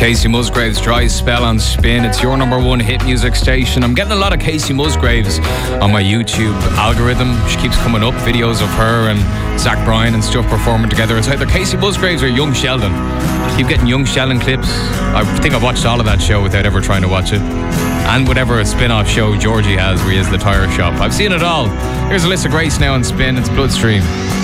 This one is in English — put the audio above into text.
Casey Musgraves, Dry Spell on Spin. It's your number one hit music station. I'm getting a lot of Casey Musgraves on my YouTube algorithm. She keeps coming up, videos of her and Zach Bryan and stuff performing together. It's either Casey Musgraves or Young Sheldon. I keep getting Young Sheldon clips. I think I've watched all of that show without ever trying to watch it. And whatever spin-off show Georgie has where he has the tyre shop. I've seen it all. Here's Alyssa Grace now on Spin. It's Bloodstream.